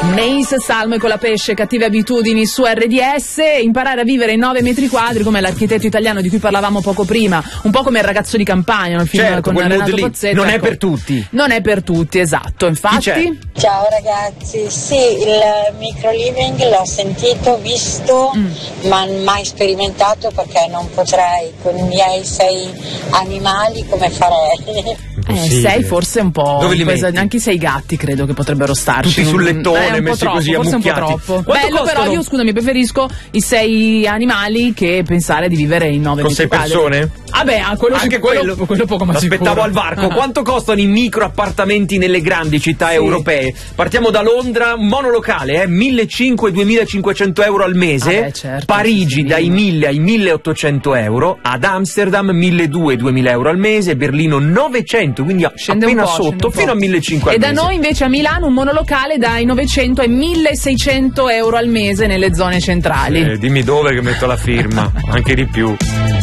Mace, Salmo e Colapesce, Cattive abitudini su RDS. Imparare a vivere in 9 metri quadri come l'architetto italiano di cui parlavamo poco prima, un po' come Il ragazzo di campagna, il film, certo, con Renato Pozzetto. Non ecco, è per tutti. Non è per tutti, esatto, infatti. Ciao ragazzi, sì, il micro living l'ho sentito, visto, ma mai sperimentato perché non potrei, con i miei 6 animali come farei? 6 forse un po'. Dove li metti? Anche i 6 gatti credo che potrebbero starci. Tutti sul lettone, un po' messi troppo, così forse ammucchiati. un po' troppo. Quanto Bello, costano? però io scusami, preferisco i 6 animali che pensare di vivere in 9 Con metri 6 quadri. persone? Vabbè, quello Anche quello poco ma aspettavo sicuro. al varco. Quanto costano i micro appartamenti nelle grandi città europee? Partiamo da Londra, monolocale, 1.500-2.500 euro al mese. Certo, Parigi dai 1.000 ai 1.800 euro. Ad Amsterdam 1.200-2.000 euro al mese. Berlino 900, quindi Scende appena un po', sotto, fino a 1.500 al E da mese. noi invece a Milano un monolocale dai 900 ai 1.600 euro al mese nelle zone centrali. Dimmi dove che metto la firma, anche di più.